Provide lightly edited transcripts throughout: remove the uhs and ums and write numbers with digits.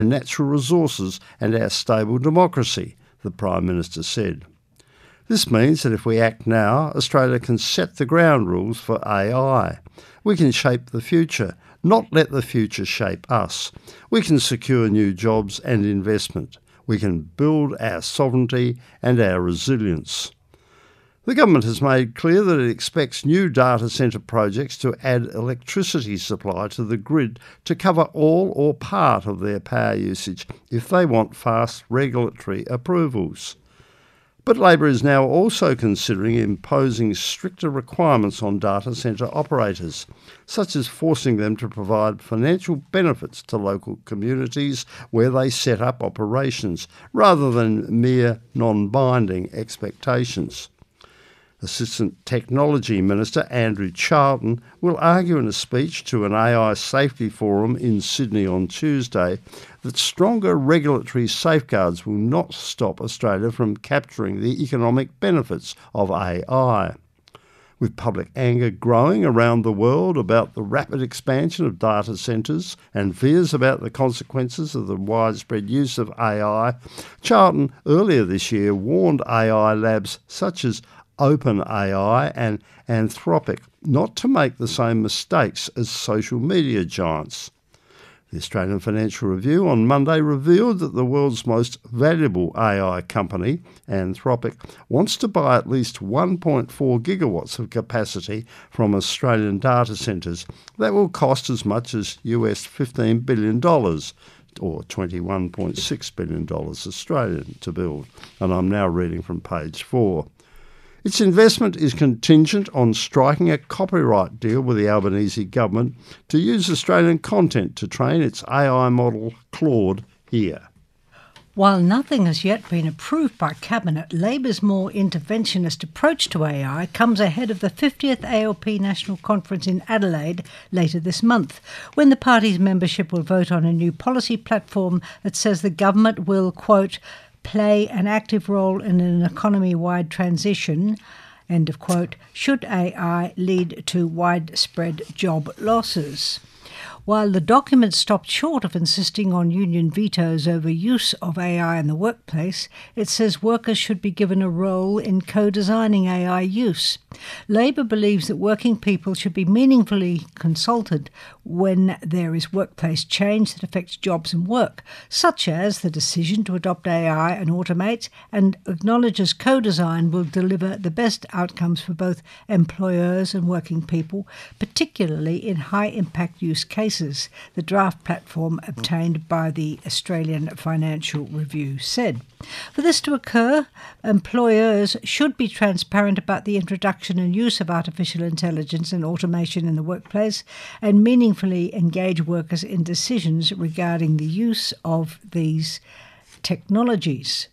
natural resources and our stable democracy, the Prime Minister said. This means that if we act now, Australia can set the ground rules for AI. We can shape the future, not let the future shape us. We can secure new jobs and investment. We can build our sovereignty and our resilience. The government has made clear that it expects new data centre projects to add electricity supply to the grid to cover all or part of their power usage if they want fast regulatory approvals. But Labor is now also considering imposing stricter requirements on data centre operators, such as forcing them to provide financial benefits to local communities where they set up operations, rather than mere non-binding expectations. Assistant Technology Minister Andrew Charlton will argue in a speech to an AI safety forum in Sydney on Tuesday that stronger regulatory safeguards will not stop Australia from capturing the economic benefits of AI. With public anger growing around the world about the rapid expansion of data centres and fears about the consequences of the widespread use of AI, Charlton earlier this year warned AI labs such as OpenAI and Anthropic not to make the same mistakes as social media giants. The Australian Financial Review on Monday revealed that the world's most valuable AI company, Anthropic, wants to buy at least 1.4 gigawatts of capacity from Australian data centres that will cost as much as US $15 billion, or $21.6 billion Australian, to build. And I'm now reading from page 4. Its investment is contingent on striking a copyright deal with the Albanese government to use Australian content to train its AI model Claude here. While nothing has yet been approved by Cabinet, Labor's more interventionist approach to AI comes ahead of the 50th ALP National Conference in Adelaide later this month, when the party's membership will vote on a new policy platform that says the government will, quote, play an active role in an economy-wide transition, end of quote, should AI lead to widespread job losses. While the document stopped short of insisting on union vetoes over use of AI in the workplace, it says workers should be given a role in co-designing AI use. Labor believes that working people should be meaningfully consulted when there is workplace change that affects jobs and work, such as the decision to adopt AI and automate, and acknowledges co-design will deliver the best outcomes for both employers and working people, particularly in high-impact use cases, the draft platform obtained by the Australian Financial Review said. For this to occur, employers should be transparent about the introduction and use of artificial intelligence and automation in the workplace and meaningfully engage workers in decisions regarding the use of these technologies.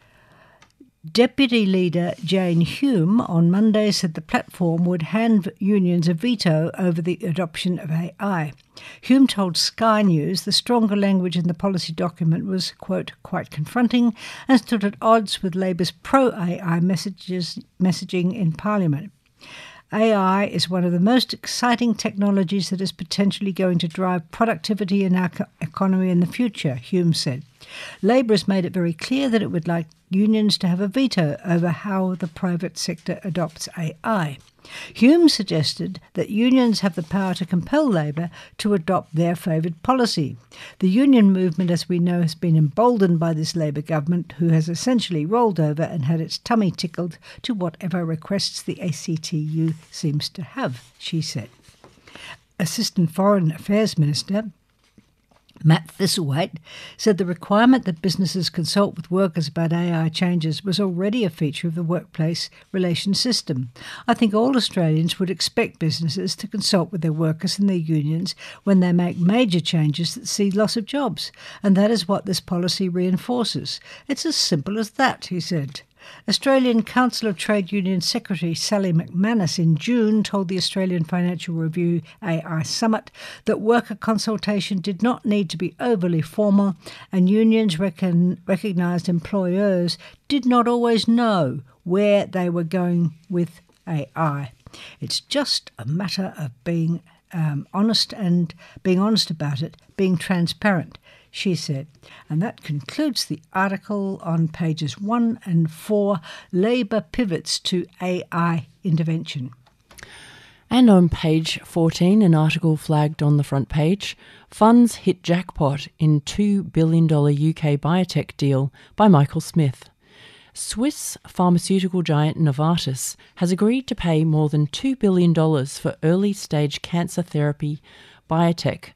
Deputy Leader Jane Hume on Monday said the platform would hand unions a veto over the adoption of AI. Hume told Sky News the stronger language in the policy document was, quote, quite confronting and stood at odds with Labor's pro-AI messaging in Parliament. AI is one of the most exciting technologies that is potentially going to drive productivity in our economy in the future, Hume said. Labor has made it very clear that it would like unions to have a veto over how the private sector adopts AI. Hume suggested that unions have the power to compel Labor to adopt their favoured policy. The union movement, as we know, has been emboldened by this Labor government, who has essentially rolled over and had its tummy tickled to whatever requests the ACTU seems to have, she said. Assistant Foreign Affairs Minister Matt Thistlethwaite said the requirement that businesses consult with workers about AI changes was already a feature of the workplace relations system. I think all Australians would expect businesses to consult with their workers and their unions when they make major changes that see loss of jobs, and that is what this policy reinforces. It's as simple as that, he said. Australian Council of Trade Union Secretary Sally McManus in June told the Australian Financial Review AI Summit that worker consultation did not need to be overly formal, and unions recognised employers did not always know where they were going with AI. It's just a matter of being honest about it, being transparent. she said. And that concludes the article on pages 1 and 4, Labor pivots to AI intervention. And on page 14, an article flagged on the front page, funds hit jackpot in $2 billion UK biotech deal by Michael Smith. Swiss pharmaceutical giant Novartis has agreed to pay more than $2 billion for early-stage cancer therapy biotech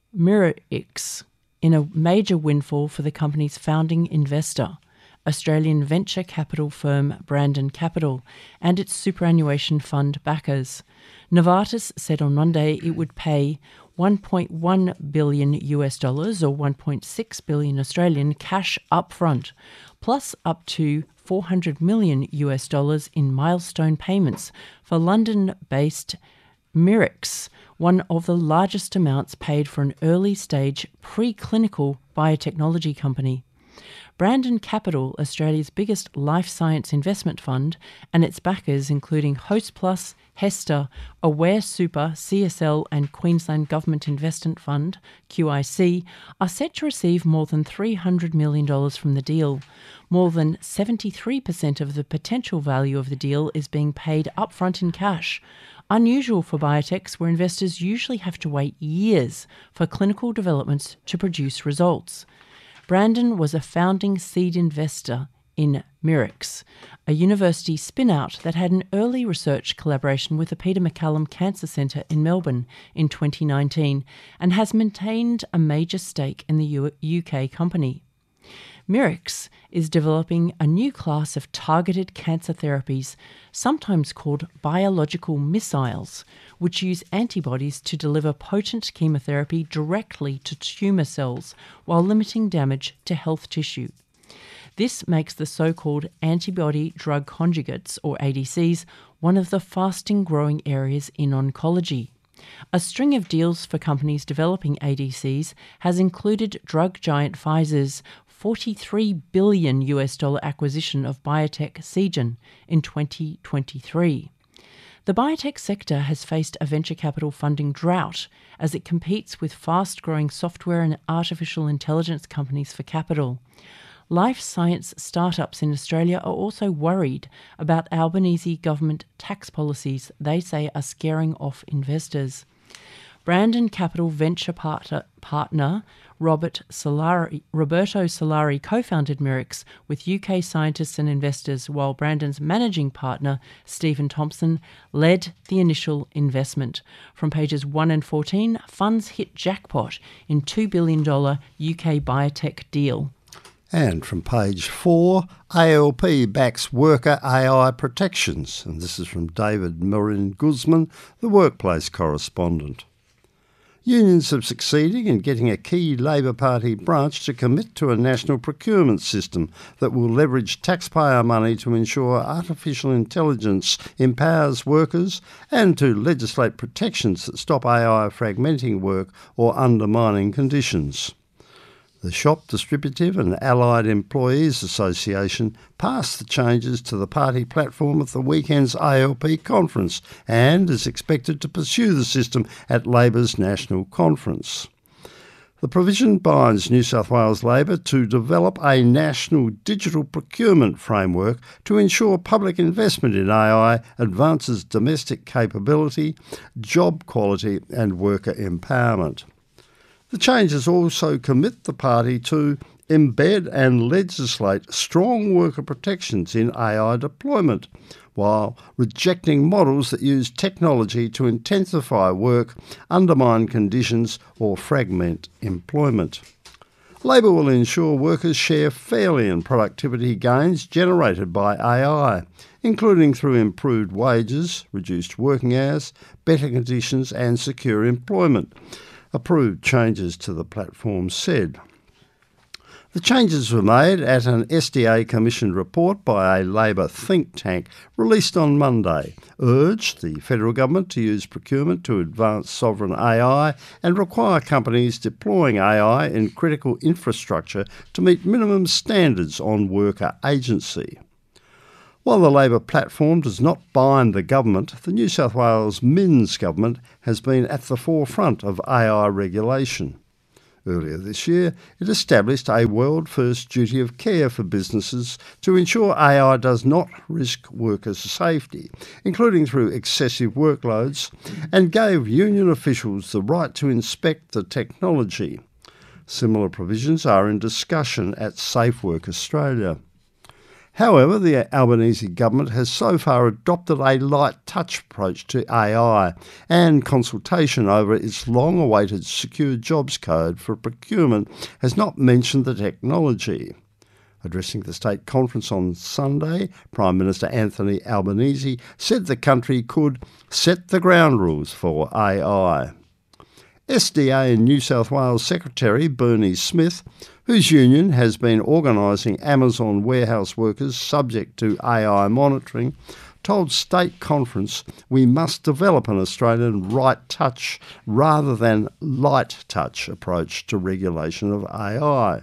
Myricx in a major windfall for the company's founding investor, Australian venture capital firm Brandon Capital, and its superannuation fund backers. Novartis said on Monday it would pay $1.1 billion US dollars or 1.6 billion Australian cash upfront, plus up to $400 million US dollars in milestone payments for London-based Myricx, one of the largest amounts paid for an early-stage preclinical biotechnology company. Brandon Capital, Australia's biggest life science investment fund, and its backers including Hostplus, Hester, Aware Super, CSL and Queensland Government Investment Fund, QIC, are set to receive more than $300 million from the deal. More than 73% of the potential value of the deal is being paid upfront in cash, unusual for biotechs where investors usually have to wait years for clinical developments to produce results. Brandon was a founding seed investor in Myricx, a university spin-out that had an early research collaboration with the Peter MacCallum Cancer Centre in Melbourne in 2019 and has maintained a major stake in the UK company. Myricx is developing a new class of targeted cancer therapies, sometimes called biological missiles, which use antibodies to deliver potent chemotherapy directly to tumour cells while limiting damage to health tissue. This makes the so-called antibody-drug conjugates, or ADCs, one of the fastest-growing areas in oncology. A string of deals for companies developing ADCs has included drug giant Pfizer's $43 billion US dollar acquisition of biotech Seagen in 2023. The biotech sector has faced a venture capital funding drought as it competes with fast-growing software and artificial intelligence companies for capital. Life science startups in Australia are also worried about Albanese government tax policies they say are scaring off investors. Brandon Capital venture partner Roberto Solari co-founded Myricx with UK scientists and investors, while Brandon's managing partner, Stephen Thompson, led the initial investment. From pages 1 and 14, funds hit jackpot in $2 billion UK biotech deal. And from page 4, ALP backs worker AI protections. And this is from David Marin Guzman, the workplace correspondent. Unions have succeeded in getting a key Labor Party branch to commit to a national procurement system that will leverage taxpayer money to ensure artificial intelligence empowers workers and to legislate protections that stop AI fragmenting work or undermining conditions. The Shop Distributive and Allied Employees Association passed the changes to the party platform at the weekend's ALP conference and is expected to pursue the system at Labor's national conference. The provision binds New South Wales Labor to develop a national digital procurement framework to ensure public investment in AI advances domestic capability, job quality and worker empowerment. The changes also commit the party to embed and legislate strong worker protections in AI deployment, while rejecting models that use technology to intensify work, undermine conditions or fragment employment. Labor will ensure workers share fairly in productivity gains generated by AI, including through improved wages, reduced working hours, better conditions and secure employment. Approved changes to the platform said. The changes were made at an SDA-commissioned report by a Labor think tank released on Monday, urged the federal government to use procurement to advance sovereign AI and require companies deploying AI in critical infrastructure to meet minimum standards on worker agency. While the Labor platform does not bind the government, the New South Wales Minns government has been at the forefront of AI regulation. Earlier this year, it established a world-first duty of care for businesses to ensure AI does not risk workers' safety, including through excessive workloads, and gave union officials the right to inspect the technology. Similar provisions are in discussion at Safe Work Australia. However, the Albanese government has so far adopted a light touch approach to AI, and consultation over its long-awaited Secure Jobs Code for procurement has not mentioned the technology. Addressing the state conference on Sunday, Prime Minister Anthony Albanese said the country could set the ground rules for AI. SDA and New South Wales Secretary Bernie Smith, whose union has been organising Amazon warehouse workers subject to AI monitoring, told State Conference we must develop an Australian right touch rather than light touch approach to regulation of AI.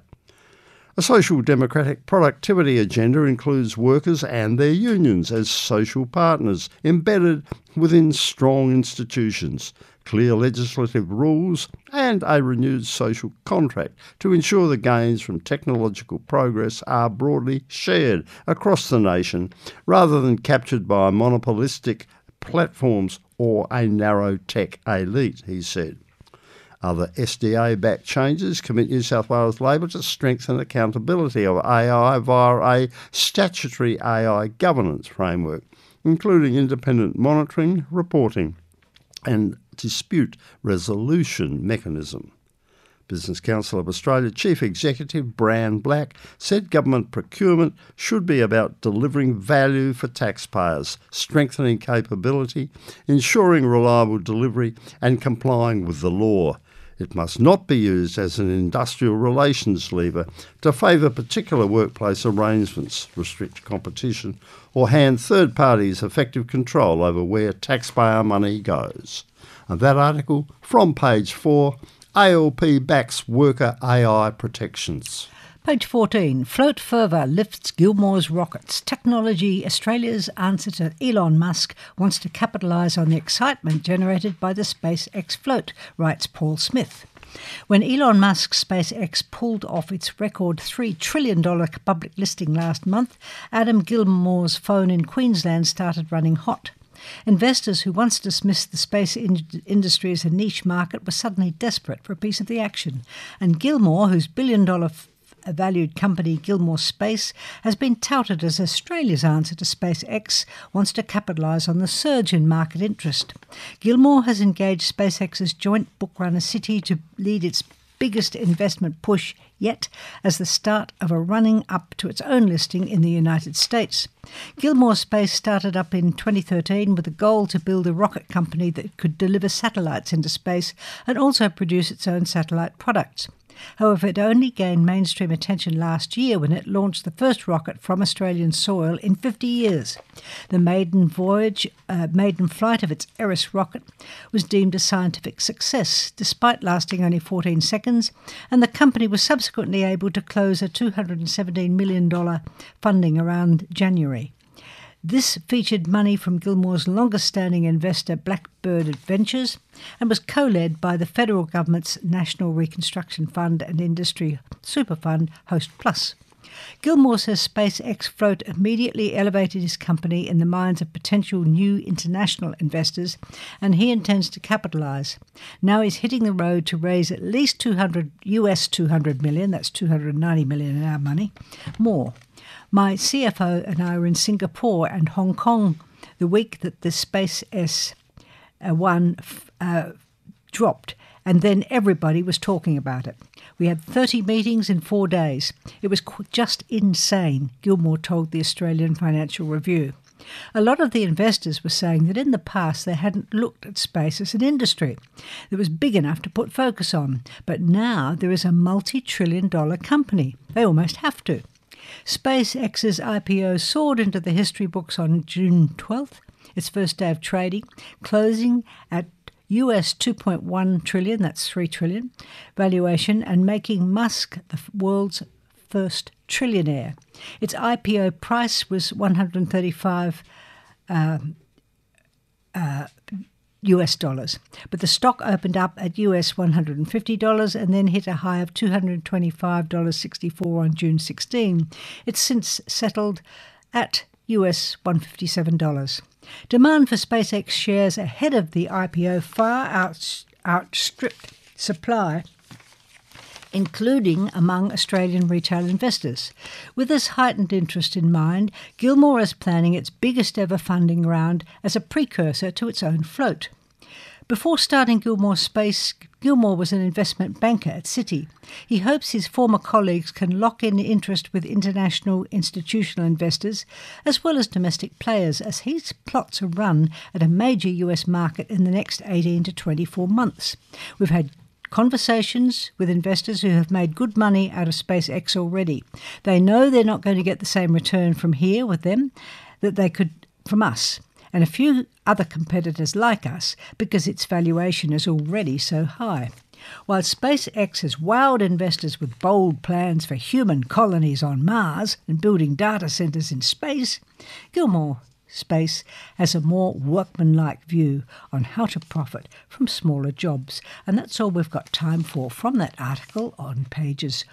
A social democratic productivity agenda includes workers and their unions as social partners embedded within strong institutions, clear legislative rules and a renewed social contract to ensure the gains from technological progress are broadly shared across the nation rather than captured by monopolistic platforms or a narrow tech elite, he said. Other SDA-backed changes commit New South Wales Labor to strengthen accountability of AI via a statutory AI governance framework, including independent monitoring, reporting and dispute resolution mechanism. Business Council of Australia Chief Executive Bran Black said government procurement should be about delivering value for taxpayers, strengthening capability, ensuring reliable delivery and complying with the law. It must not be used as an industrial relations lever to favour particular workplace arrangements, restrict competition or hand third parties effective control over where taxpayer money goes. And that article from page 4, ALP backs worker AI protections. Page 14. Float fervour lifts Gilmore's rockets. Technology Australia's answer to Elon Musk wants to capitalise on the excitement generated by the SpaceX float, writes Paul Smith. When Elon Musk's SpaceX pulled off its record $3 trillion public listing last month, Adam Gilmore's phone in Queensland started running hot. Investors who once dismissed the space industry as a niche market were suddenly desperate for a piece of the action, and Gilmore, whose billion-dollar valued company Gilmore Space has been touted as Australia's answer to SpaceX, wants to capitalise on the surge in market interest. Gilmore has engaged SpaceX's joint bookrunner Citi to lead its biggest investment push yet as the start of a running up to its own listing in the United States. Gilmore Space started up in 2013 with a goal to build a rocket company that could deliver satellites into space and also produce its own satellite products. However, it only gained mainstream attention last year when it launched the first rocket from Australian soil in 50 years. The maiden flight of its Eris rocket was deemed a scientific success, despite lasting only 14 seconds, and the company was subsequently able to close a $217 million funding around January. This featured money from Gilmore's longest-standing investor, Blackbird Adventures, and was co-led by the federal government's National Reconstruction Fund and Industry Super Fund, Host Plus. Gilmore says SpaceX float immediately elevated his company in the minds of potential new international investors, and he intends to capitalise. Now he's hitting the road to raise at least $200 million, that's $290 million in our money, more. My CFO and I were in Singapore and Hong Kong the week that the Space S1 dropped, and then everybody was talking about it. We had 30 meetings in 4 days. It was just insane, Gilmore told the Australian Financial Review. A lot of the investors were saying that in the past they hadn't looked at space as an industry that was big enough to put focus on, but now there is a multi-trillion-dollar company. They almost have to. SpaceX's IPO soared into the history books on June 12th, its first day of trading, closing at US $2.1 trillion, that's $3 trillion, valuation, and making Musk the world's first trillionaire. Its IPO price was $135 US dollars. But the stock opened up at US $150 and then hit a high of $225.64 on June 16. It's since settled at US $157. Demand for SpaceX shares ahead of the IPO far outstripped supply, including among Australian retail investors. With this heightened interest in mind, Gilmore is planning its biggest ever funding round as a precursor to its own float. Before starting Gilmore Space, Gilmore was an investment banker at Citi. He hopes his former colleagues can lock in interest with international institutional investors as well as domestic players as he plots a run at a major US market in the next 18 to 24 months. We've had conversations with investors who have made good money out of SpaceX already. They know they're not going to get the same return from here with them that they could from us and a few other competitors like us because its valuation is already so high. While SpaceX has wowed investors with bold plans for human colonies on Mars and building data centres in space, Gilmore Space has a more workmanlike view on how to profit from smaller jobs. And that's all we've got time for from that article on pages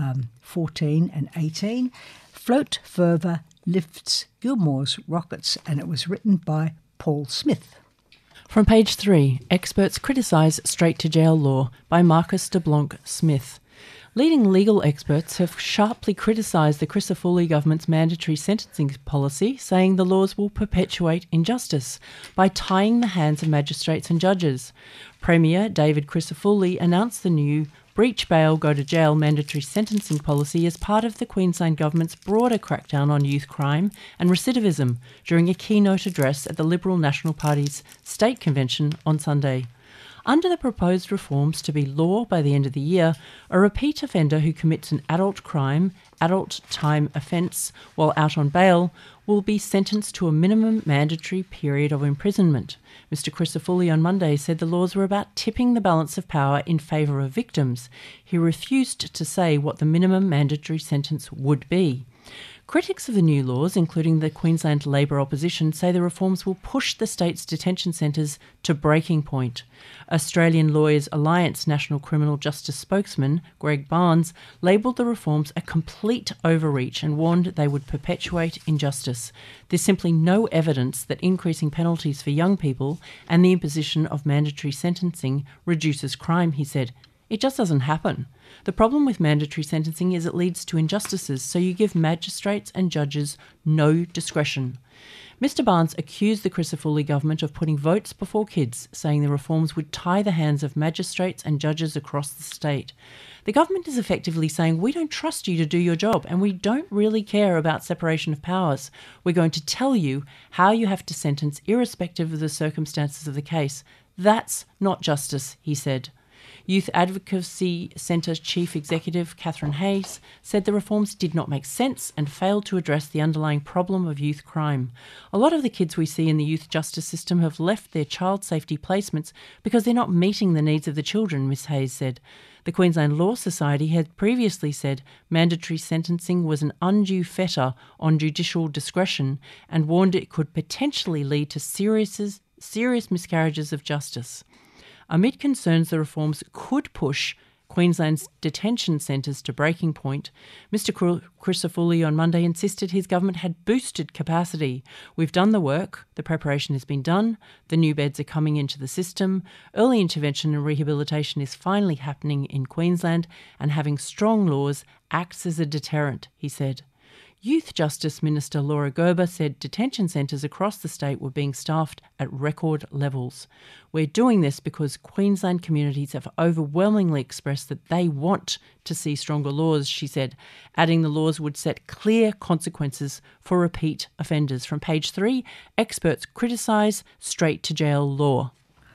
14 and 18. Float Further Lifts Gilmore's Rockets, and it was written by Paul Smith. From page 3, experts criticise straight-to-jail law by Marcus de Blanc Smith. Leading legal experts have sharply criticised the Crisafulli government's mandatory sentencing policy, saying the laws will perpetuate injustice by tying the hands of magistrates and judges. Premier David Crisafulli announced the new breach bail, go to jail mandatory sentencing policy as part of the Queensland Government's broader crackdown on youth crime and recidivism during a keynote address at the Liberal National Party's State Convention on Sunday. Under the proposed reforms to be law by the end of the year, a repeat offender who commits an adult crime, adult time offence, while out on bail, will be sentenced to a minimum mandatory period of imprisonment. Mr Crisafulli on Monday said the laws were about tipping the balance of power in favour of victims. He refused to say what the minimum mandatory sentence would be. Critics of the new laws, including the Queensland Labor opposition, say the reforms will push the state's detention centres to breaking point. Australian Lawyers Alliance National Criminal Justice spokesman Greg Barnes labelled the reforms a complete overreach and warned they would perpetuate injustice. There's simply no evidence that increasing penalties for young people and the imposition of mandatory sentencing reduces crime, he said. It just doesn't happen. The problem with mandatory sentencing is it leads to injustices, so you give magistrates and judges no discretion. Mr Barnes accused the Crisafulli government of putting votes before kids, saying the reforms would tie the hands of magistrates and judges across the state. The government is effectively saying, we don't trust you to do your job and we don't really care about separation of powers. We're going to tell you how you have to sentence irrespective of the circumstances of the case. That's not justice, he said. Youth Advocacy Centre Chief Executive Catherine Hayes said the reforms did not make sense and failed to address the underlying problem of youth crime. A lot of the kids we see in the youth justice system have left their child safety placements because they're not meeting the needs of the children, Ms Hayes said. The Queensland Law Society had previously said mandatory sentencing was an undue fetter on judicial discretion and warned it could potentially lead to serious miscarriages of justice. Amid concerns the reforms could push Queensland's detention centres to breaking point, Mr Crisafulli on Monday insisted his government had boosted capacity. We've done the work, the preparation has been done, the new beds are coming into the system, early intervention and rehabilitation is finally happening in Queensland, and having strong laws acts as a deterrent, he said. Youth Justice Minister Laura Gerber said detention centres across the state were being staffed at record levels. We're doing this because Queensland communities have overwhelmingly expressed that they want to see stronger laws, she said, adding the laws would set clear consequences for repeat offenders. From page 3, experts criticise straight-to-jail law.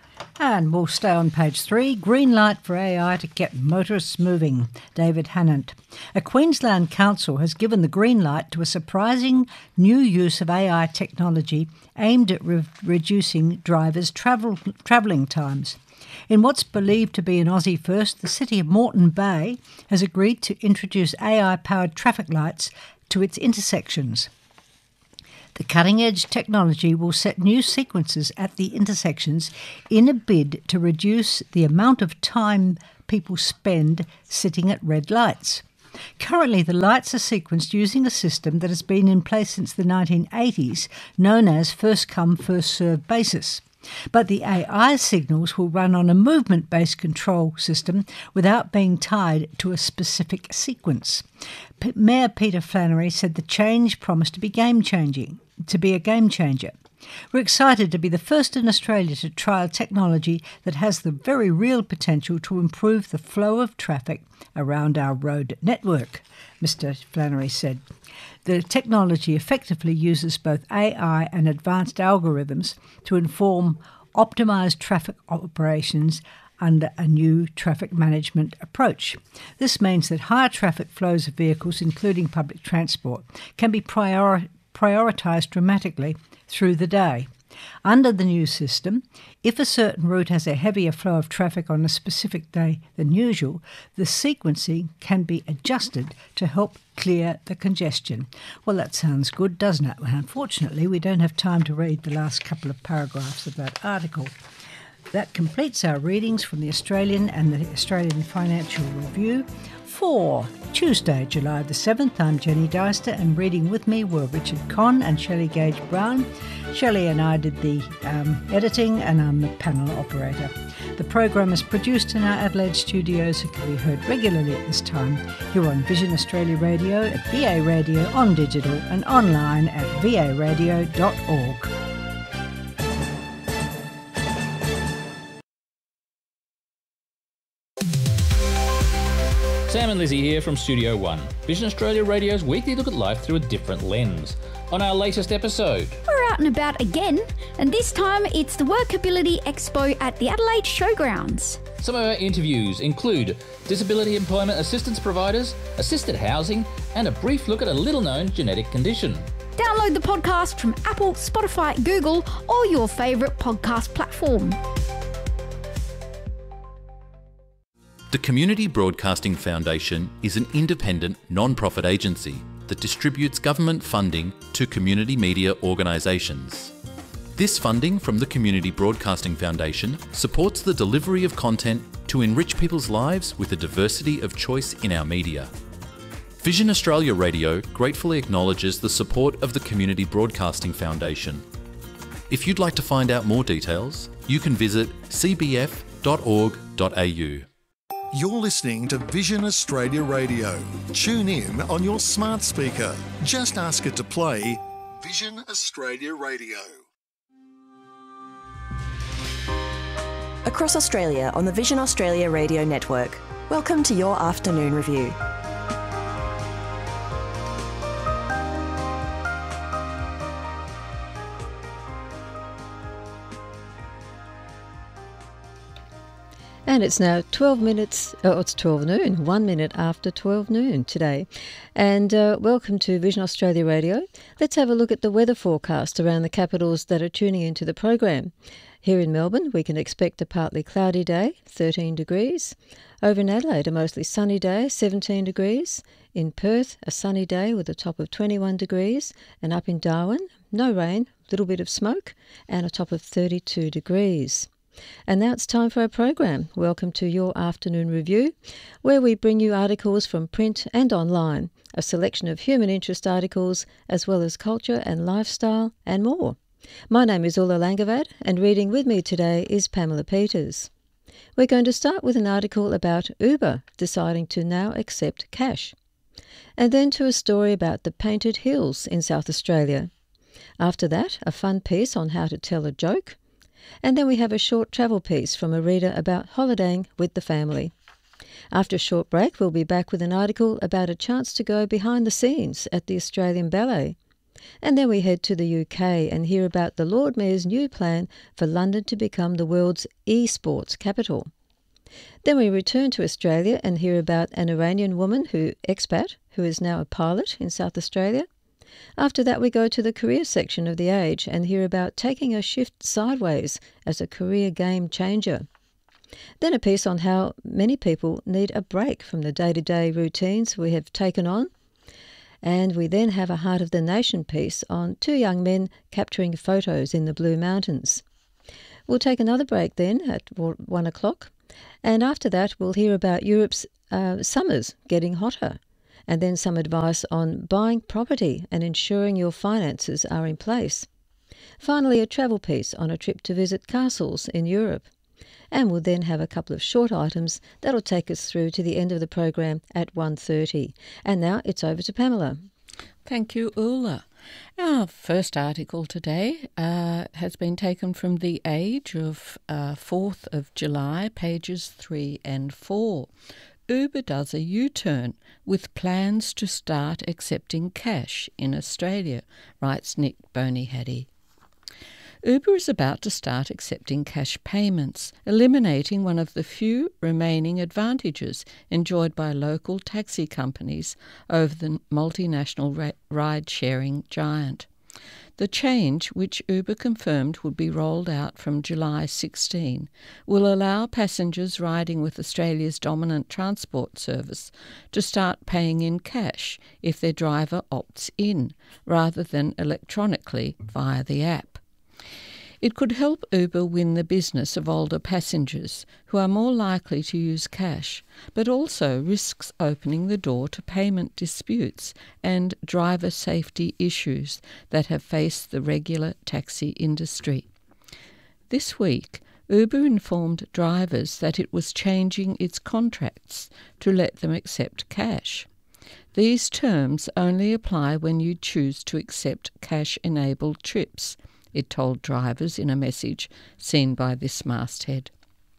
And we'll stay on page 3. Green light for AI to get motorists moving. David Hannant. A Queensland council has given the green light to a surprising new use of AI technology aimed at reducing drivers' travelling times. In what's believed to be an Aussie first, the city of Moreton Bay has agreed to introduce AI-powered traffic lights to its intersections. The cutting-edge technology will set new sequences at the intersections in a bid to reduce the amount of time people spend sitting at red lights. Currently, the lights are sequenced using a system that has been in place since the 1980s, known as first-come, first-served basis. But the AI signals will run on a movement-based control system without being tied to a specific sequence. Mayor Peter Flannery said the change promised to be a game changer. We're excited to be the first in Australia to trial technology that has the very real potential to improve the flow of traffic around our road network, Mr. Flannery said. The technology effectively uses both AI and advanced algorithms to inform optimised traffic operations under a new traffic management approach. This means that higher traffic flows of vehicles, including public transport, can be prioritised dramatically through the day. Under the new system, if a certain route has a heavier flow of traffic on a specific day than usual, the sequencing can be adjusted to help clear the congestion. Well, that sounds good, doesn't it? Well, unfortunately, we don't have time to read the last couple of paragraphs of that article. That completes our readings from the Australian and the Australian Financial Review for Tuesday, July the 7th. I'm Jenny Deister, and reading with me were Richard Conn and Shelley Gage Brown. Shelley and I did the editing, and I'm the panel operator. The program is produced in our Adelaide studios and can be heard regularly at this time here on Vision Australia Radio, at VA Radio, on digital and online at varadio.org. Sam and Lizzie here from Studio One, Vision Australia Radio's weekly look at life through a different lens. On our latest episode, we're out and about again, and this time it's the Workability Expo at the Adelaide Showgrounds. Some of our interviews include disability employment assistance providers, assisted housing, and a brief look at a little-known genetic condition. Download the podcast from Apple, Spotify, Google, or your favourite podcast platform. The Community Broadcasting Foundation is an independent, non-profit agency that distributes government funding to community media organisations. This funding from the Community Broadcasting Foundation supports the delivery of content to enrich people's lives with a diversity of choice in our media. Vision Australia Radio gratefully acknowledges the support of the Community Broadcasting Foundation. If you'd like to find out more details, you can visit cbf.org.au. You're listening to Vision Australia Radio. Tune in on your smart speaker. Just ask it to play Vision Australia Radio. Across Australia on the Vision Australia Radio Network. Welcome to your afternoon review. And it's now 12 noon, 1 minute after 12 noon today. And welcome to Vision Australia Radio. Let's have a look at the weather forecast around the capitals that are tuning into the program. Here in Melbourne, we can expect a partly cloudy day, 13 degrees. Over in Adelaide, a mostly sunny day, 17 degrees. In Perth, a sunny day with a top of 21 degrees. And up in Darwin, no rain, little bit of smoke, and a top of 32 degrees. And now it's time for our program. Welcome to your afternoon review, where we bring you articles from print and online, a selection of human interest articles, as well as culture and lifestyle and more. My name is Ulla Langavad, and reading with me today is Pamela Peters. We're going to start with an article about Uber deciding to now accept cash, and then to a story about the Painted Hills in South Australia. After that, a fun piece on how to tell a joke. And then we have a short travel piece from a reader about holidaying with the family. After a short break, we'll be back with an article about a chance to go behind the scenes at the Australian Ballet. And then we head to the UK and hear about the Lord Mayor's new plan for London to become the world's e-sports capital. Then we return to Australia and hear about an Iranian woman expat who is now a pilot in South Australia. After that, we go to the career section of The Age and hear about taking a shift sideways as a career game changer. Then a piece on how many people need a break from the day-to-day routines we have taken on. And we then have a Heart of the Nation piece on 2 young men capturing photos in the Blue Mountains. We'll take another break then at 1 o'clock. And after that, we'll hear about Europe's summers getting hotter, and then some advice on buying property and ensuring your finances are in place. Finally, a travel piece on a trip to visit castles in Europe. And we'll then have a couple of short items that'll take us through to the end of the program at 1:30. And now it's over to Pamela. Thank you, Ulla. Our first article today has been taken from The Age of 4th of July, pages 3 and 4. Uber does a U-turn with plans to start accepting cash in Australia, writes Nick Bonihaddy. Uber is about to start accepting cash payments, eliminating one of the few remaining advantages enjoyed by local taxi companies over the multinational ride-sharing giant. The change, which Uber confirmed would be rolled out from July 16, will allow passengers riding with Australia's dominant transport service to start paying in cash if their driver opts in, rather than electronically via the app. It could help Uber win the business of older passengers who are more likely to use cash, but also risks opening the door to payment disputes and driver safety issues that have faced the regular taxi industry. This week, Uber informed drivers that it was changing its contracts to let them accept cash. These terms only apply when you choose to accept cash-enabled trips, it told drivers in a message seen by this masthead.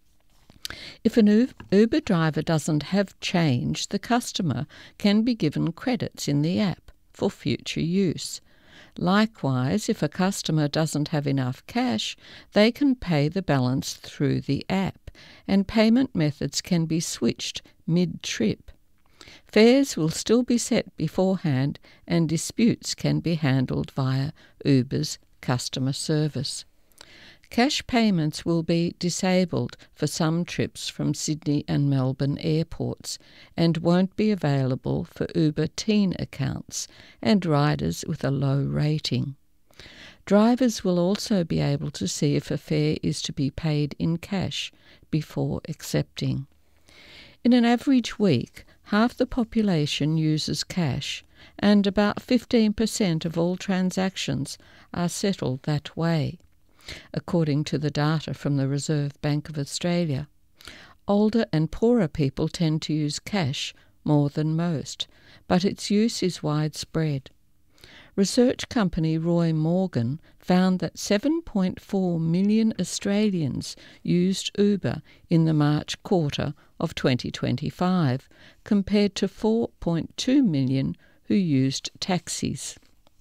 If an Uber driver doesn't have change, the customer can be given credits in the app for future use. Likewise, if a customer doesn't have enough cash, they can pay the balance through the app, and payment methods can be switched mid-trip. Fares will still be set beforehand, and disputes can be handled via Uber's customer service. Cash payments will be disabled for some trips from Sydney and Melbourne airports and won't be available for Uber Teen accounts and riders with a low rating. Drivers will also be able to see if a fare is to be paid in cash before accepting. In an average week, half the population uses cash, and about 15% of all transactions are settled that way, according to the data from the Reserve Bank of Australia. Older and poorer people tend to use cash more than most, but its use is widespread. Research company Roy Morgan found that 7.4 million Australians used Uber in the March quarter of 2025, compared to 4.2 million who used taxis.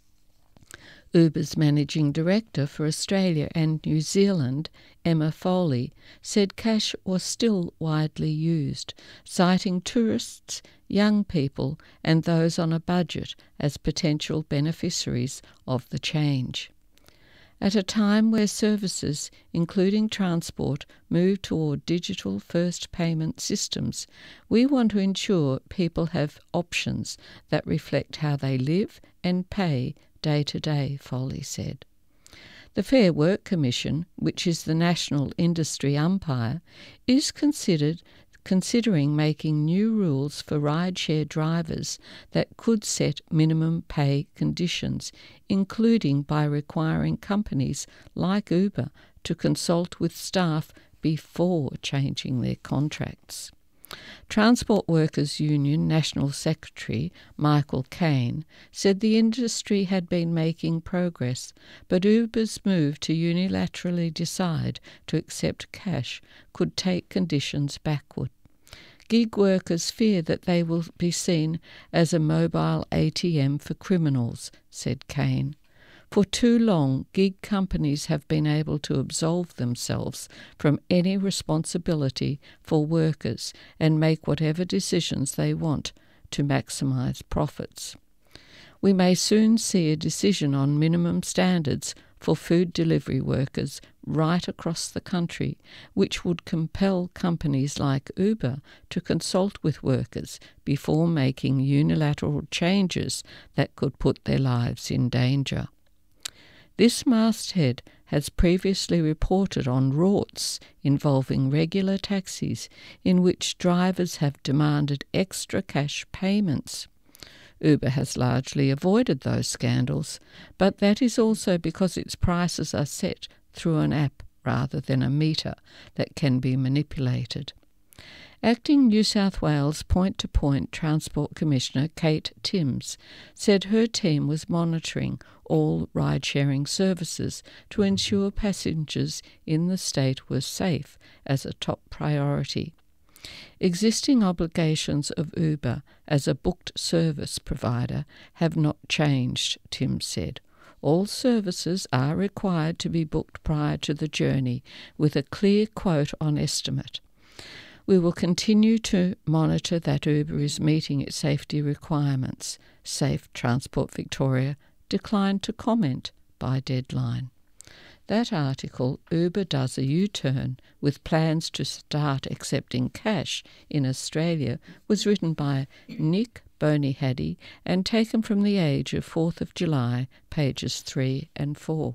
Uber's managing director for Australia and New Zealand, Emma Foley, said cash was still widely used, citing tourists, young people and those on a budget as potential beneficiaries of the change. At a time where services, including transport, move toward digital first payment systems, we want to ensure people have options that reflect how they live and pay day to day, Foley said. The Fair Work Commission, which is the national industry umpire, is considering making new rules for rideshare drivers that could set minimum pay conditions, including by requiring companies like Uber to consult with staff before changing their contracts. Transport Workers Union National Secretary Michael Cain said the industry had been making progress, but Uber's move to unilaterally decide to accept cash could take conditions backward. Gig workers fear that they will be seen as a mobile ATM for criminals, said Cain. For too long, gig companies have been able to absolve themselves from any responsibility for workers and make whatever decisions they want to maximise profits. We may soon see a decision on minimum standards for food delivery workers right across the country, which would compel companies like Uber to consult with workers before making unilateral changes that could put their lives in danger. This masthead has previously reported on rorts involving regular taxis in which drivers have demanded extra cash payments. Uber has largely avoided those scandals, but that is also because its prices are set through an app rather than a meter that can be manipulated. Acting New South Wales Point-to-Point Transport Commissioner Kate Timms said her team was monitoring all ride-sharing services to ensure passengers in the state were safe as a top priority. Existing obligations of Uber as a booked service provider have not changed, Tim said. All services are required to be booked prior to the journey with a clear quote on estimate. We will continue to monitor that Uber is meeting its safety requirements. Safe Transport Victoria declined to comment by deadline. That article, Uber does a U-turn with plans to start accepting cash in Australia, was written by Nick Bonihaddy and taken from The Age of 4th of July, pages 3 and 4.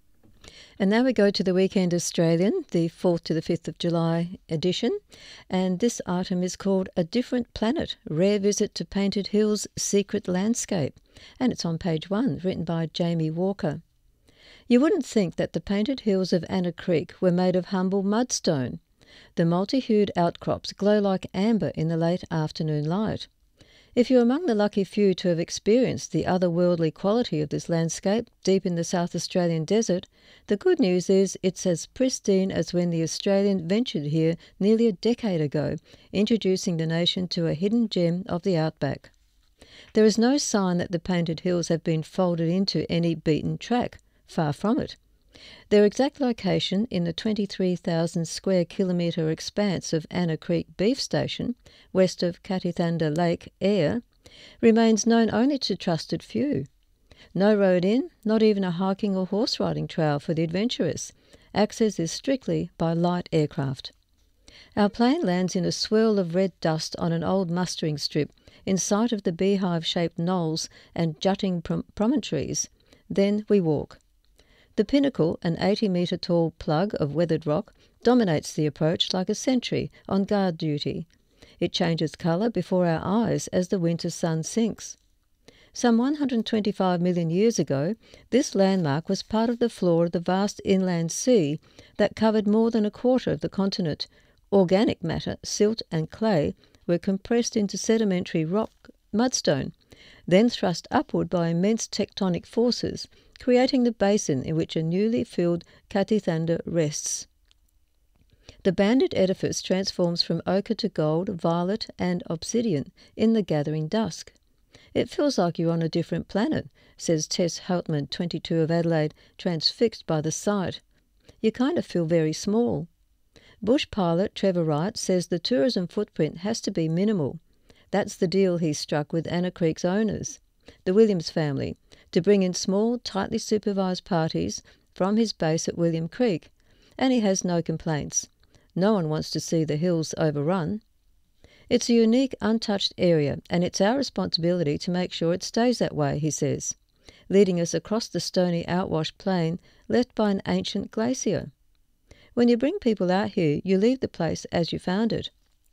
And now we go to the Weekend Australian, the 4th to the 5th of July edition, and this item is called A Different Planet, Rare Visit to Painted Hills' Secret Landscape, and it's on page 1, written by Jamie Walker. You wouldn't think that the painted hills of Anna Creek were made of humble mudstone. The multi-hued outcrops glow like amber in the late afternoon light. If you're among the lucky few to have experienced the otherworldly quality of this landscape deep in the South Australian desert, the good news is it's as pristine as when the Australian ventured here nearly a decade ago, introducing the nation to a hidden gem of the outback. There is no sign that the painted hills have been folded into any beaten track. Far from it. Their exact location in the 23,000 square kilometre expanse of Anna Creek Beef Station, west of Katithanda Lake Eyre, remains known only to trusted few. No road in, not even a hiking or horse riding trail for the adventurous. Access is strictly by light aircraft. Our plane lands in a swirl of red dust on an old mustering strip in sight of the beehive-shaped knolls and jutting promontories. Then we walk. The pinnacle, an 80-metre tall plug of weathered rock, dominates the approach like a sentry on guard duty. It changes colour before our eyes as the winter sun sinks. Some 125 million years ago, this landmark was part of the floor of the vast inland sea that covered more than a quarter of the continent. Organic matter, silt and clay, were compressed into sedimentary rock mudstone, then thrust upward by immense tectonic forces, creating the basin in which a newly filled Katithanda rests. The banded edifice transforms from ochre to gold, violet and obsidian in the gathering dusk. It feels like you're on a different planet, says Tess Houtman, 22 of Adelaide, transfixed by the sight. You kind of feel very small. Bush pilot Trevor Wright says the tourism footprint has to be minimal. That's the deal he struck with Anna Creek's owners, the Williams family, to bring in small, tightly supervised parties from his base at William Creek, and he has no complaints. No one wants to see the hills overrun. It's a unique, untouched area, and it's our responsibility to make sure it stays that way, he says, leading us across the stony outwash plain left by an ancient glacier. When you bring people out here, you leave the place as you found it.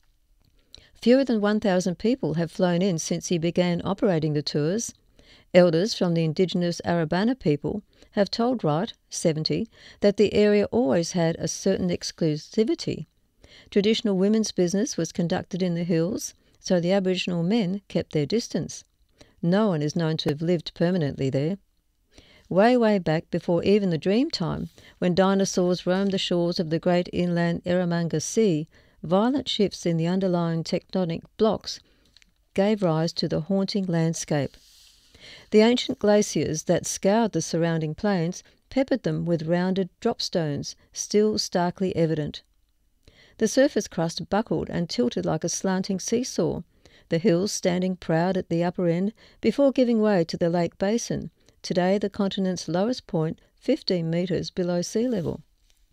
Fewer than 1,000 people have flown in since he began operating the tours. Elders from the indigenous Arabana people have told Wright, 70, that the area always had a certain exclusivity. Traditional women's business was conducted in the hills, so the Aboriginal men kept their distance. No one is known to have lived permanently there. Way, way back before even the dream time, when dinosaurs roamed the shores of the great inland Eromanga Sea, violent shifts in the underlying tectonic blocks gave rise to the haunting landscape. The ancient glaciers that scoured the surrounding plains peppered them with rounded dropstones, still starkly evident. The surface crust buckled and tilted like a slanting seesaw, the hills standing proud at the upper end before giving way to the lake basin, today the continent's lowest point 15 metres below sea level.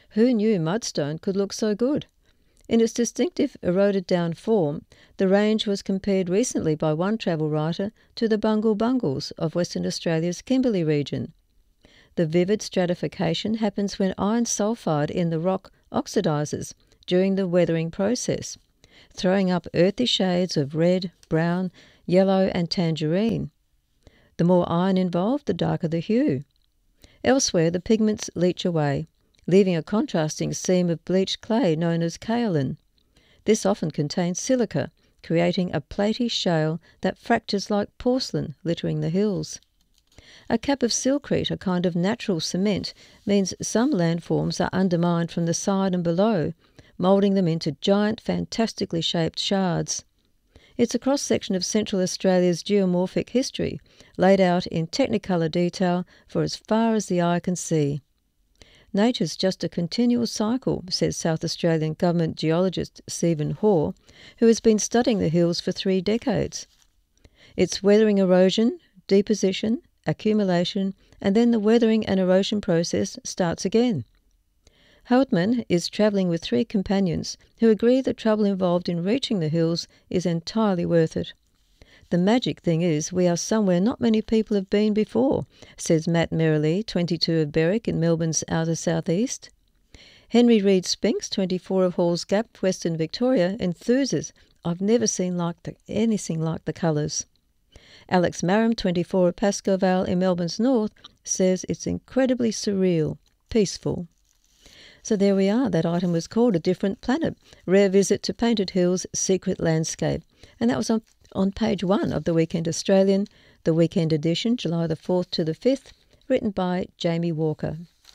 Who knew mudstone could look so good? In its distinctive eroded-down form, the range was compared recently by one travel writer to the Bungle Bungles of Western Australia's Kimberley region. The vivid stratification happens when iron sulfide in the rock oxidises during the weathering process, throwing up earthy shades of red, brown, yellow and tangerine. The more iron involved, the darker the hue. Elsewhere, the pigments leach away, leaving a contrasting seam of bleached clay known as kaolin. This often contains silica, creating a platy shale that fractures like porcelain littering the hills. A cap of silcrete, a kind of natural cement, means some landforms are undermined from the side and below, moulding them into giant, fantastically shaped shards. It's a cross-section of Central Australia's geomorphic history, laid out in technicolor detail for as far as the eye can see. Nature's just a continual cycle, says South Australian government geologist Stephen Hoare, who has been studying the hills for 3 decades. It's weathering erosion, deposition, accumulation, and then the weathering and erosion process starts again. Houtman is travelling with 3 companions who agree the trouble involved in reaching the hills is entirely worth it. The magic thing is we are somewhere not many people have been before, says Matt Merrily, 22 of Berwick in Melbourne's outer southeast. Henry Reid Spinks, 24 of Halls Gap, Western Victoria, enthuses, I've never seen anything like the colours. Alex Maram, 24 of Pascoe Vale in Melbourne's north, says it's incredibly surreal, peaceful. So there we are. That item was called A Different Planet, Rare Visit to Painted Hills, Secret Landscape. And that was on page 1 of the Weekend Australian, the weekend edition, July the 4th to the 5th, written by Jamie Walker.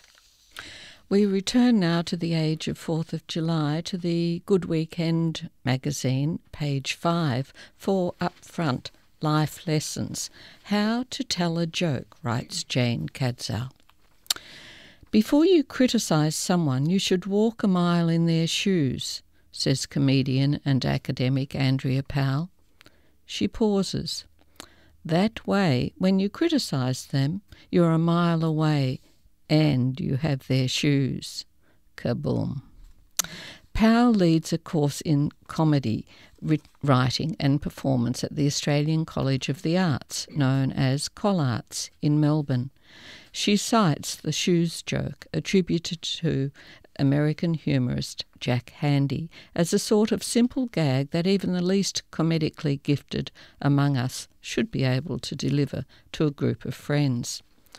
We return now to the age of 4th of July to the Good Weekend magazine, page 5, for Upfront Life Lessons. How to Tell a Joke, writes Jane Cadzow. Before you criticise someone, you should walk a mile in their shoes, says comedian and academic Andrea Powell. She pauses. That way, when you criticise them, you're a mile away and you have their shoes. Kaboom. Powell leads a course in comedy, writing and performance at the Australian College of the Arts, known as ColArts, in Melbourne. She cites the shoes joke, attributed to American humorist Jack Handey, as a sort of simple gag that even the least comedically gifted among us should be able to deliver to a group of friends.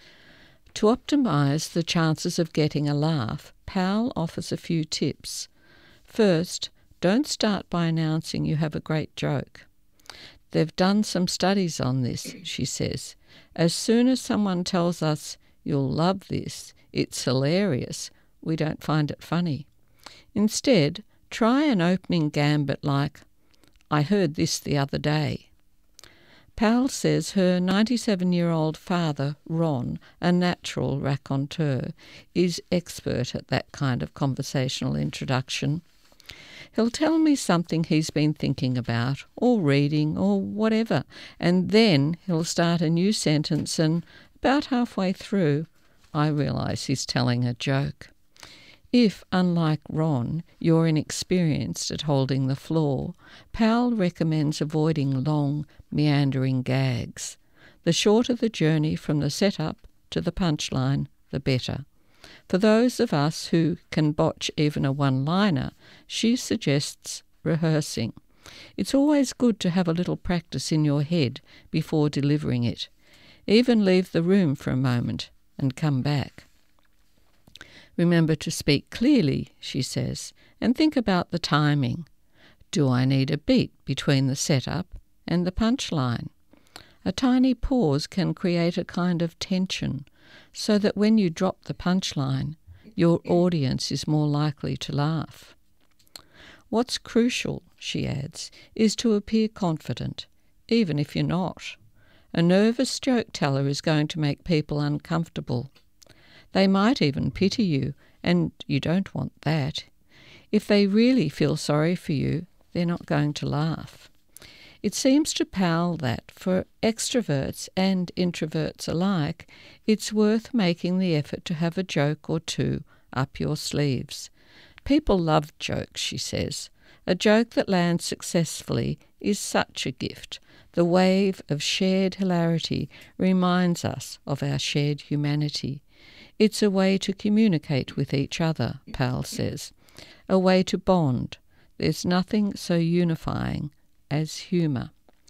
To optimise the chances of getting a laugh, Powell offers a few tips. First, don't start by announcing you have a great joke. They've done some studies on this, she says. As soon as someone tells us, "You'll love this, it's hilarious," we don't find it funny. Instead, try an opening gambit like, "I heard this the other day." Powell says her 97-year-old father, Ron, a natural raconteur, is expert at that kind of conversational introduction. He'll tell me something he's been thinking about, or reading, or whatever, and then he'll start a new sentence, and about halfway through, I realise he's telling a joke. If, unlike Ron, you're inexperienced at holding the floor, Powell recommends avoiding long, meandering gags. The shorter the journey from the setup to the punchline, the better. For those of us who can botch even a one-liner, she suggests rehearsing. It's always good to have a little practice in your head before delivering it. Even leave the room for a moment and come back. Remember to speak clearly, she says, and think about the timing. Do I need a beat between the setup and the punchline? A tiny pause can create a kind of tension, so that when you drop the punchline, your audience is more likely to laugh. What's crucial, she adds, is to appear confident, even if you're not. A nervous joke teller is going to make people uncomfortable. They might even pity you, and you don't want that. If they really feel sorry for you, they're not going to laugh. It seems to Powell that, for extroverts and introverts alike, it's worth making the effort to have a joke or two up your sleeves. People love jokes, she says. A joke that lands successfully is such a gift. The wave of shared hilarity reminds us of our shared humanity. It's a way to communicate with each other, Pal says. A way to bond. There's nothing so unifying as humour.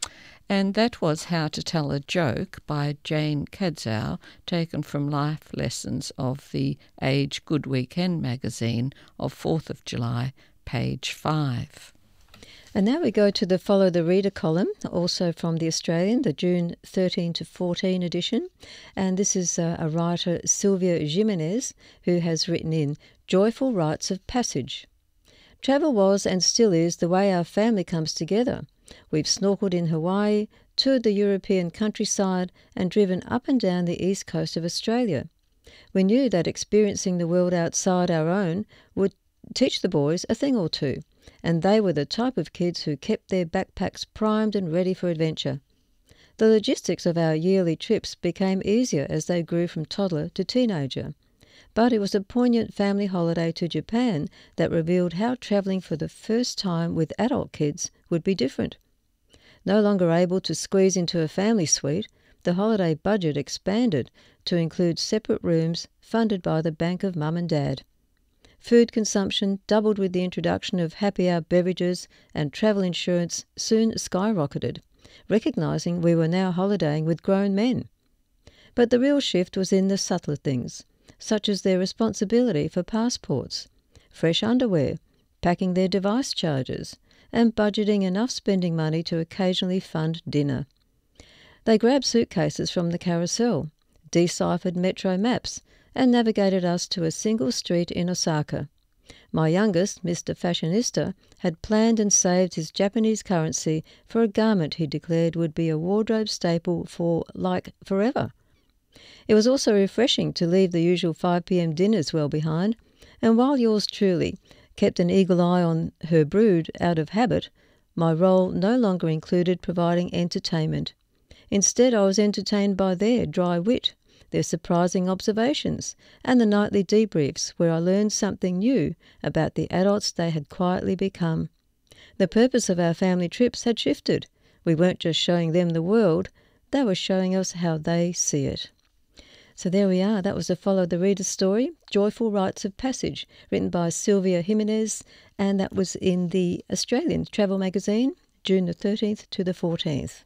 And that was How to Tell a Joke by Jane Cadzow, taken from Life Lessons of the Age Good Weekend magazine of 4th of July, page 5. And now we go to the Follow the Reader column, also from The Australian, the June 13 to 14 edition. And this is a writer, Sylvia Jimenez, who has written in Joyful Rites of Passage. Travel was and still is the way our family comes together. We've snorkeled in Hawaii, toured the European countryside and driven up and down the east coast of Australia. We knew that experiencing the world outside our own would teach the boys a thing or two, and they were the type of kids who kept their backpacks primed and ready for adventure. The logistics of our yearly trips became easier as they grew from toddler to teenager. But it was a poignant family holiday to Japan that revealed how travelling for the first time with adult kids would be different. No longer able to squeeze into a family suite, the holiday budget expanded to include separate rooms funded by the Bank of Mum and Dad. Food consumption doubled with the introduction of happy hour beverages, and travel insurance soon skyrocketed, recognising we were now holidaying with grown men. But the real shift was in the subtler things, such as their responsibility for passports, fresh underwear, packing their device chargers, and budgeting enough spending money to occasionally fund dinner. They grabbed suitcases from the carousel, deciphered metro maps, and navigated us to a single street in Osaka. My youngest, Mr. Fashionista, had planned and saved his Japanese currency for a garment he declared would be a wardrobe staple for, forever. It was also refreshing to leave the usual 5 p.m. dinners well behind, and while yours truly kept an eagle eye on her brood out of habit, my role no longer included providing entertainment. Instead, I was entertained by their dry wit, their surprising observations, and the nightly debriefs where I learned something new about the adults they had quietly become. The purpose of our family trips had shifted. We weren't just showing them the world, they were showing us how they see it. So there we are. That was the Follow the Reader story, Joyful Rites of Passage, written by Sylvia Jimenez, and that was in the Australian Travel magazine, June the 13th to the 14th.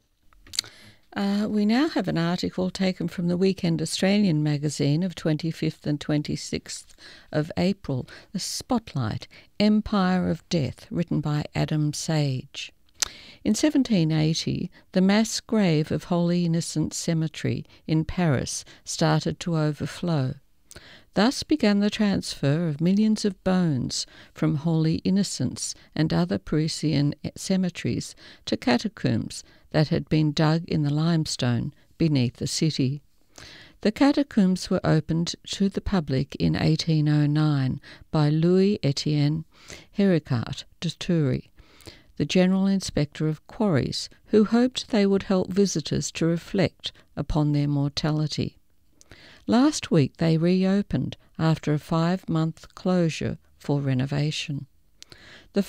We now have an article taken from the Weekend Australian magazine of 25th and 26th of April, The Spotlight, Empire of Death, written by Adam Sage. In 1780, the mass grave of Holy Innocents Cemetery in Paris started to overflow. Thus began the transfer of millions of bones from Holy Innocents and other Parisian cemeteries to catacombs that had been dug in the limestone beneath the city. The catacombs were opened to the public in 1809 by Louis-Étienne Héricart de Thury, the General Inspector of Quarries, who hoped they would help visitors to reflect upon their mortality. Last week they reopened after a 5-month closure for renovation. The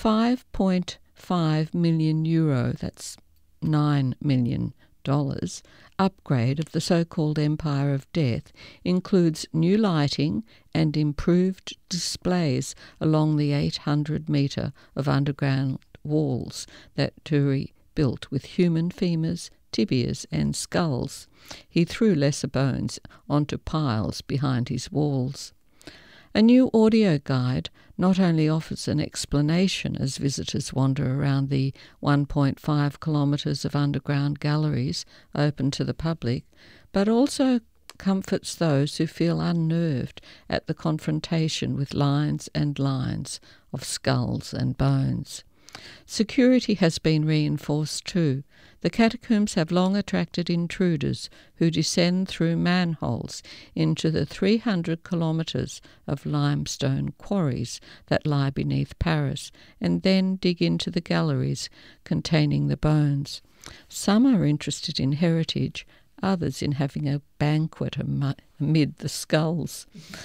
€5.5 million, that's $9 million, upgrade of the so-called Empire of Death includes new lighting and improved displays along the 800-metre of underground walls that Thury built with human femurs, tibias and skulls. He threw lesser bones onto piles behind his walls. A new audio guide not only offers an explanation as visitors wander around the 1.5 kilometres of underground galleries open to the public, but also comforts those who feel unnerved at the confrontation with lines and lines of skulls and bones. Security has been reinforced too. The catacombs have long attracted intruders who descend through manholes into the 300 kilometres of limestone quarries that lie beneath Paris and then dig into the galleries containing the bones. Some are interested in heritage, others in having a banquet amid the skulls.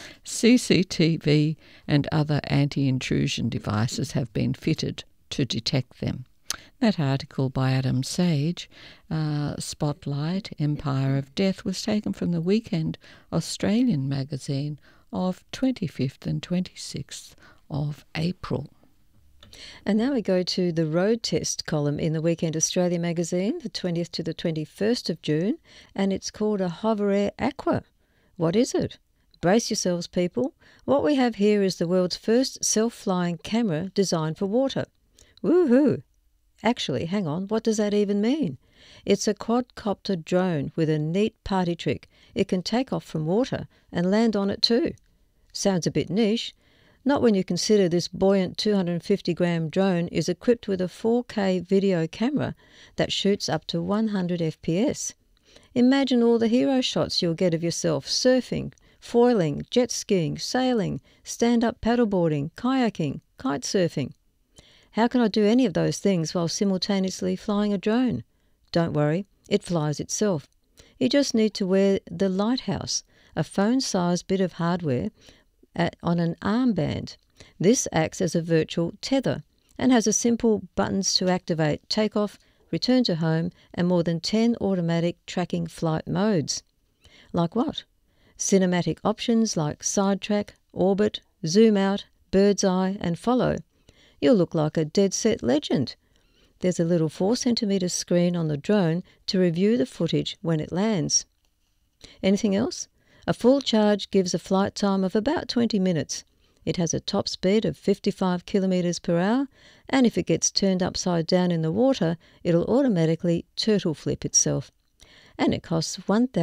CCTV and other anti-intrusion devices have been fitted to detect them. That article by Adam Sage, Spotlight, Empire of Death, was taken from the Weekend Australian magazine of 25th and 26th of April. And now we go to the road test column in the Weekend Australia magazine, the 20th to the 21st of June, and it's called a Hover Aqua. What is it? Brace yourselves, people. What we have here is the world's first self-flying camera designed for water. Woohoo! Actually, hang on, what does that even mean? It's a quadcopter drone with a neat party trick. It can take off from water and land on it too. Sounds a bit niche. Not when you consider this buoyant 250-gram drone is equipped with a 4K video camera that shoots up to 100 FPS. Imagine all the hero shots you'll get of yourself surfing, foiling, jet skiing, sailing, stand-up paddleboarding, kayaking, kite surfing. How can I do any of those things while simultaneously flying a drone? Don't worry, it flies itself. You just need to wear the Lighthouse, a phone-sized bit of hardware on an armband. This acts as a virtual tether and has a simple buttons to activate takeoff, return to home, and more than 10 automatic tracking flight modes. Like what? Cinematic options like sidetrack, orbit, zoom out, bird's eye, and follow. You'll look like a dead-set legend. There's a little 4cm screen on the drone to review the footage when it lands. Anything else? A full charge gives a flight time of about 20 minutes. It has a top speed of 55 kilometres per hour, and if it gets turned upside down in the water, it'll automatically turtle flip itself. And it costs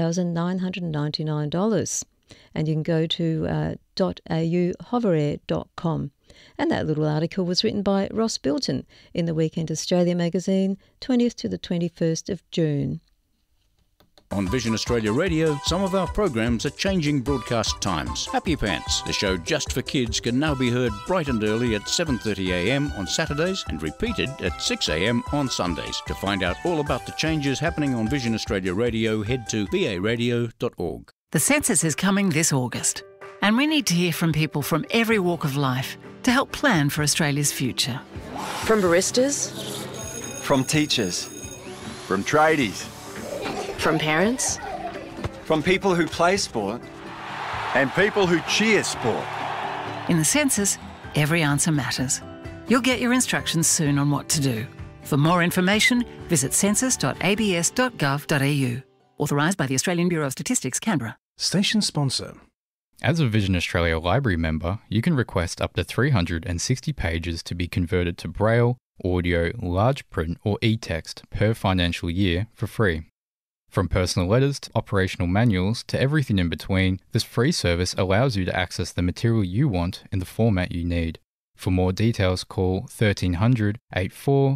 $1,999. And you can go to .au.hoverair.com. And that little article was written by Ross Bilton in the Weekend Australia magazine, 20th to the 21st of June. On Vision Australia Radio, some of our programs are changing broadcast times. Happy Pants, the show just for kids, can now be heard bright and early at 7:30am on Saturdays and repeated at 6am on Sundays. To find out all about the changes happening on Vision Australia Radio, head to varadio.org. The census is coming this August, and we need to hear from people from every walk of life to help plan for Australia's future. From baristas, from teachers, from tradies, from parents, from people who play sport, and people who cheer sport. In the census, every answer matters. You'll get your instructions soon on what to do. For more information, visit census.abs.gov.au. Authorised by the Australian Bureau of Statistics, Canberra. Station sponsor. As a Vision Australia Library member, you can request up to 360 pages to be converted to Braille, audio, large print or e-text per financial year for free. From personal letters to operational manuals to everything in between, this free service allows you to access the material you want in the format you need. For more details, call 1300 84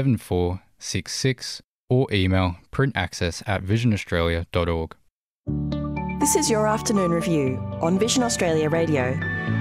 7466 or email printaccess@visionaustralia.org. This is your afternoon review on Vision Australia Radio.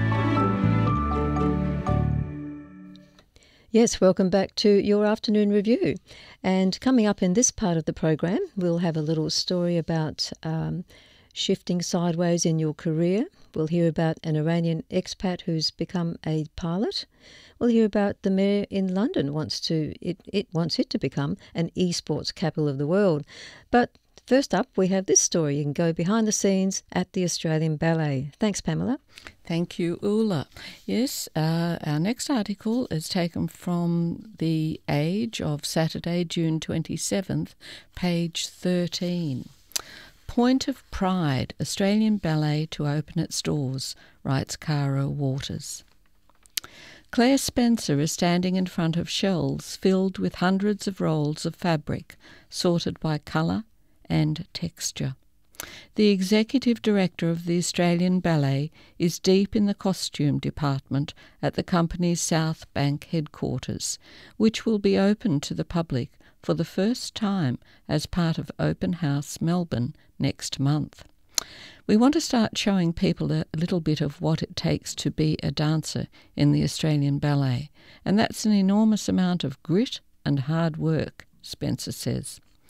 Yes, welcome back to your afternoon review. And coming up in this part of the program, we'll have a little story about shifting sideways in your career. We'll hear about an Iranian expat who's become a pilot. We'll hear about the mayor in London wants it to become an esports capital of the world. But first up, we have this story. You can go behind the scenes at the Australian Ballet. Thanks, Pamela. Thank you, Ula. Yes, our next article is taken from The Age of Saturday, June 27th, page 13. Point of pride, Australian Ballet to open its doors, writes Cara Waters. Claire Spencer is standing in front of shelves filled with hundreds of rolls of fabric, sorted by colour and texture. The executive director of the Australian Ballet is deep in the costume department at the company's South Bank headquarters, which will be open to the public for the first time as part of Open House Melbourne next month. We want to start showing people a little bit of what it takes to be a dancer in the Australian Ballet, and that's an enormous amount of grit and hard work, Spencer says.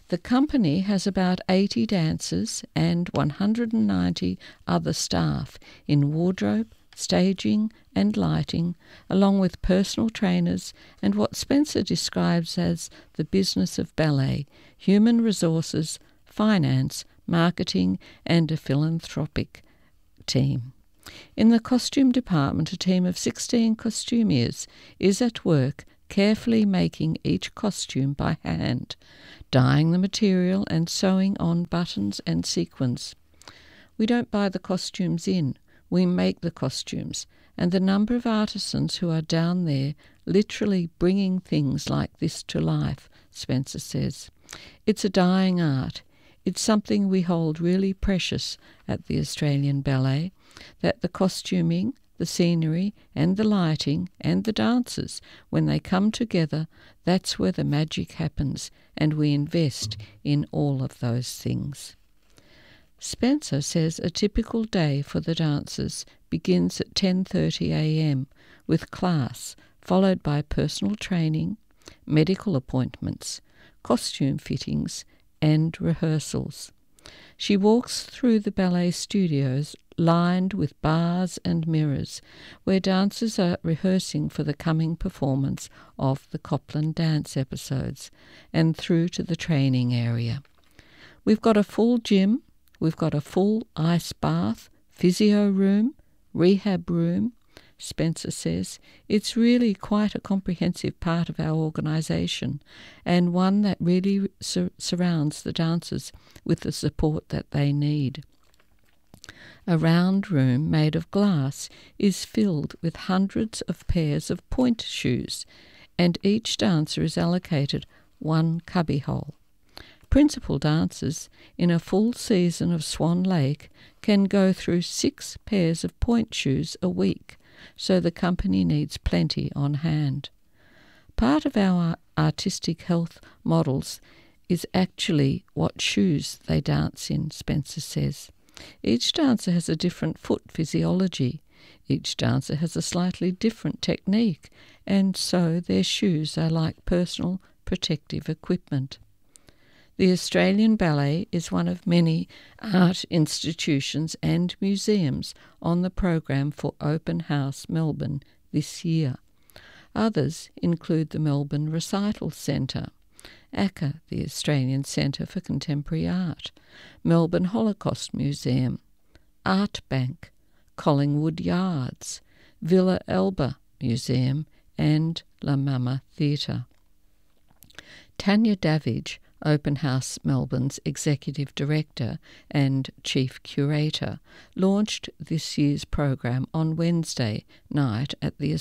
The company has about 80 dancers and 190 other staff in wardrobe, staging and lighting, along with personal trainers and what Spencer describes as the business of ballet, human resources, finance, marketing and a philanthropic team. In the costume department, a team of 16 costumiers is at work carefully making each costume by hand, dyeing the material and sewing on buttons and sequins. We don't buy the costumes in, we make the costumes, and the number of artisans who are down there literally bringing things like this to life, Spencer says. It's a dying art. It's something we hold really precious at the Australian Ballet, that the costuming, the scenery and the lighting and the dancers, when they come together, that's where the magic happens, and we invest in all of those things. Spencer says a typical day for the dancers begins at 10:30 a.m. with class, followed by personal training, medical appointments, costume fittings and rehearsals. She walks through the ballet studios lined with bars and mirrors, where dancers are rehearsing for the coming performance of the Copland dance episodes, and through to the training area. We've got a full gym, we've got a full ice bath, physio room, rehab room, Spencer says. It's really quite a comprehensive part of our organisation, and one that really surrounds the dancers with the support that they need. A round room made of glass is filled with hundreds of pairs of pointe shoes, and each dancer is allocated one cubbyhole. Principal dancers in a full season of Swan Lake can go through 6 pairs of pointe shoes a week, so the company needs plenty on hand. Part of our artistic health models is actually what shoes they dance in, Spencer says. Each dancer has a different foot physiology. Each dancer has a slightly different technique, and so their shoes are like personal protective equipment. The Australian Ballet is one of many art institutions and museums on the program for Open House Melbourne this year. Others include the Melbourne Recital Centre, ACCA, the Australian Centre for Contemporary Art, Melbourne Holocaust Museum, Art Bank, Collingwood Yards, Villa Elba Museum and La Mama Theatre. Tanya Davidge, Open House Melbourne's Executive Director and Chief Curator, launched this year's program on Wednesday night at the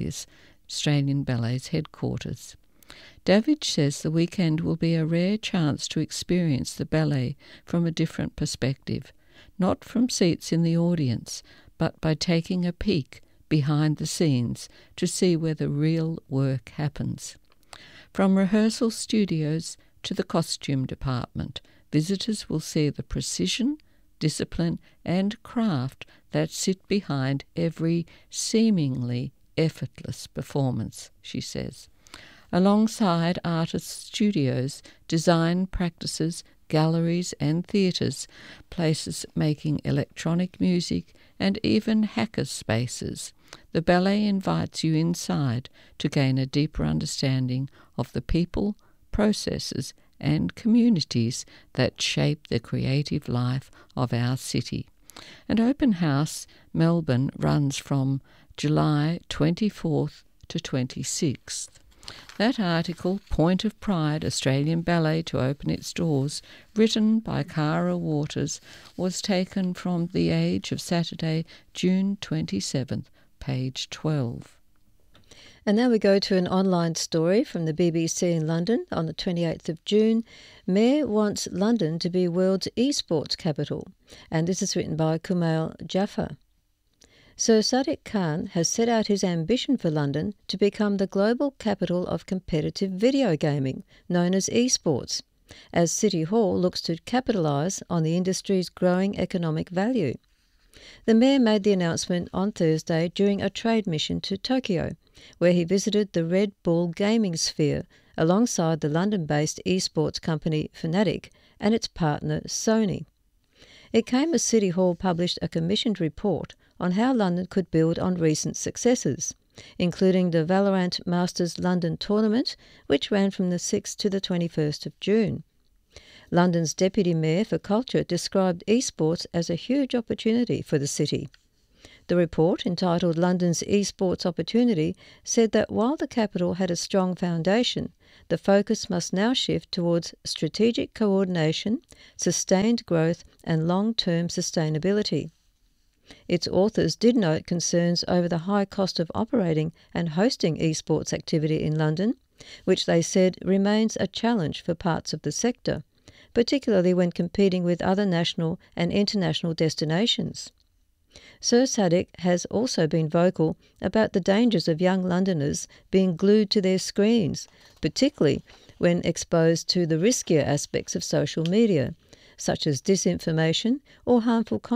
Australian Ballet's headquarters. Davidge says the weekend will be a rare chance to experience the ballet from a different perspective, not from seats in the audience, but by taking a peek behind the scenes to see where the real work happens. From rehearsal studios to the costume department, visitors will see the precision, discipline and craft that sit behind every seemingly effortless performance, she says. Alongside artist studios, design practices, galleries and theatres, places making electronic music and even hacker spaces, the ballet invites you inside to gain a deeper understanding of the people, processes and communities that shape the creative life of our city. And Open House Melbourne runs from July 24th to 26th. That article, Point of Pride, Australian Ballet to Open Its Doors, written by Cara Waters, was taken from The Age of Saturday, June 27th, page 12. And now we go to an online story from the BBC in London on the 28th of June. Mayor wants London to be world's esports capital. And this is written by Kumail Jaffer. Sir Sadiq Khan has set out his ambition for London to become the global capital of competitive video gaming, known as esports, as City Hall looks to capitalise on the industry's growing economic value. The Mayor made the announcement on Thursday during a trade mission to Tokyo, where he visited the Red Bull Gaming Sphere, alongside the London-based esports company Fnatic and its partner Sony. It came as City Hall published a commissioned report on how London could build on recent successes, including the Valorant Masters London tournament, which ran from the 6th to the 21st of June. London's Deputy Mayor for Culture described esports as a huge opportunity for the city. The report, entitled London's Esports Opportunity, said that while the capital had a strong foundation, the focus must now shift towards strategic coordination, sustained growth and long-term sustainability. Its authors did note concerns over the high cost of operating and hosting esports activity in London, which they said remains a challenge for parts of the sector, particularly when competing with other national and international destinations. Sir Sadiq has also been vocal about the dangers of young Londoners being glued to their screens, particularly when exposed to the riskier aspects of social media, such as disinformation or harmful content.